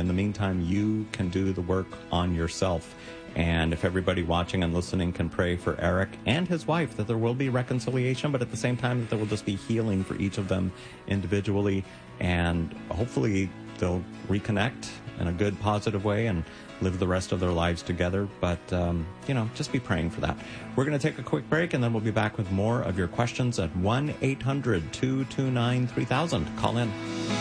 in the meantime, you can do the work on yourself. And if everybody watching and listening can pray for Eric and his wife, that there will be reconciliation, but at the same time that there will just be healing for each of them individually, and hopefully they'll reconnect in a good, positive way and live the rest of their lives together. But, just be praying for that. We're going to take a quick break, and then we'll be back with more of your questions at 1-800-229-3000. Call in.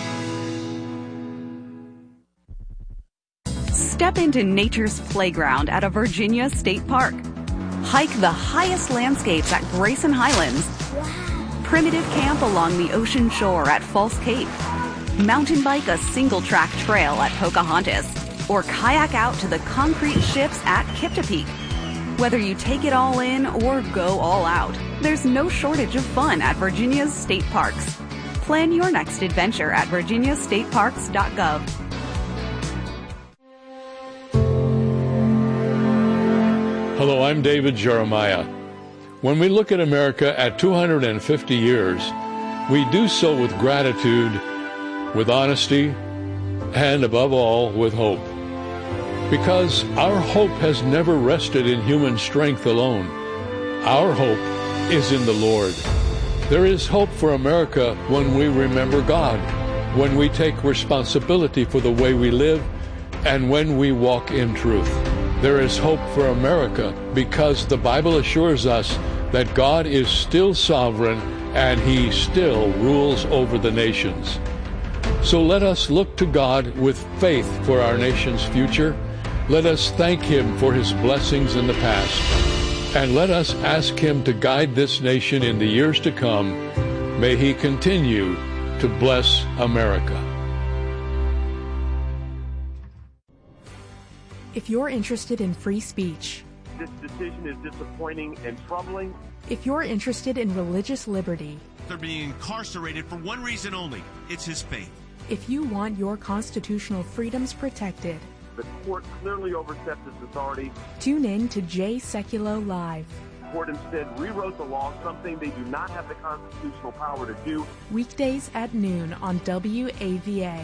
Step into nature's playground at a Virginia state park. Hike the highest landscapes at Grayson Highlands. Primitive camp along the ocean shore at False Cape. Mountain bike a single-track trail at Pocahontas. Or kayak out to the concrete ships at Kipta Peak. Whether you take it all in or go all out, there's no shortage of fun at Virginia's state parks. Plan your next adventure at virginiastateparks.gov. Hello, I'm David Jeremiah. When we look at America at 250 years, we do so with gratitude, with honesty, and above all, with hope. Because our hope has never rested in human strength alone. Our hope is in the Lord. There is hope for America when we remember God, when we take responsibility for the way we live, and when we walk in truth. There is hope for America because the Bible assures us that God is still sovereign and He still rules over the nations. So let us look to God with faith for our nation's future. Let us thank Him for His blessings in the past. And let us ask Him to guide this nation in the years to come. May He continue to bless America. If you're interested in free speech, this decision is disappointing and troubling. If you're interested in religious liberty, they're being incarcerated for one reason only. It's his faith. If you want your constitutional freedoms protected, the court clearly overstepped its authority. Tune in to Jay Sekulow Live. The court instead rewrote the law, something they do not have the constitutional power to do. Weekdays at noon on WAVA.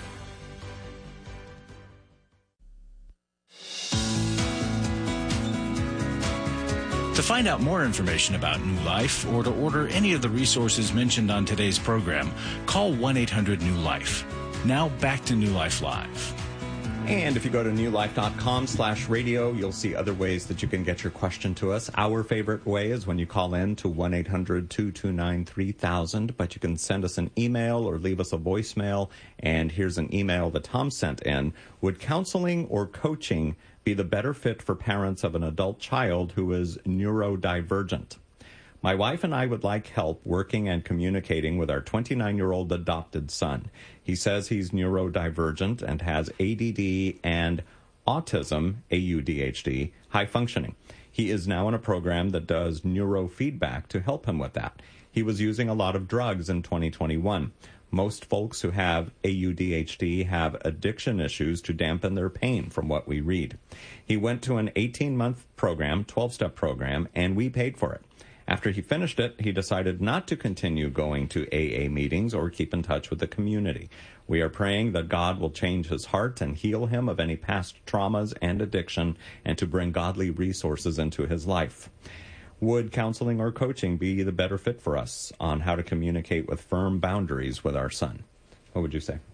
To find out more information about New Life or to order any of the resources mentioned on today's program, call 1-800-NEW-LIFE. Now back to New Life Live. And if you go to newlife.com/radio, you'll see other ways that you can get your question to us. Our favorite way is when you call in to 1-800-229-3000, but you can send us an email or leave us a voicemail. And here's an email that Tom sent in. Would counseling or coaching be the better fit for parents of an adult child who is neurodivergent? My wife and I would like help working and communicating with our 29-year-old adopted son. He says he's neurodivergent and has ADD and autism, AUDHD, high functioning. He is now in a program that does neurofeedback to help him with that. He was using a lot of drugs in 2021. Most folks who have AUDHD have addiction issues to dampen their pain, from what we read. He went to an 18-month program, 12-step program, and we paid for it. After he finished it, he decided not to continue going to AA meetings or keep in touch with the community. We are praying that God will change his heart and heal him of any past traumas and addiction, and to bring godly resources into his life. Would counseling or coaching be the better fit for us on how to communicate with firm boundaries with our son? What would you say?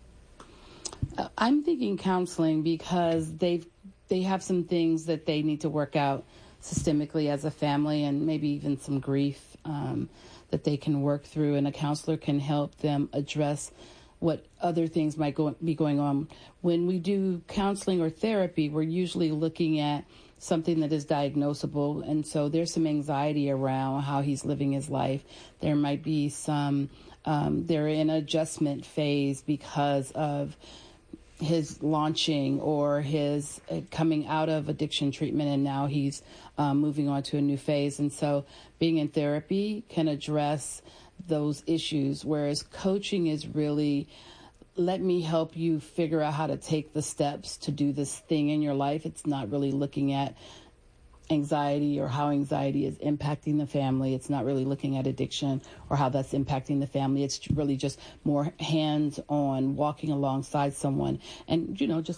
I'm thinking counseling because they have some things that they need to work out systemically as a family, and maybe even some grief that they can work through, and a counselor can help them address what other things might be going on. When we do counseling or therapy, we're usually looking at something that is diagnosable, and so there's some anxiety around how he's living his life. There might be some, they're in an adjustment phase because of his launching or his coming out of addiction treatment, and now he's moving on to a new phase. And so being in therapy can address those issues, whereas coaching is really, let me help you figure out how to take the steps to do this thing in your life. It's not really looking at anxiety or how anxiety is impacting the family. It's not really looking at addiction or how that's impacting the family. It's really just more hands-on, walking alongside someone and, just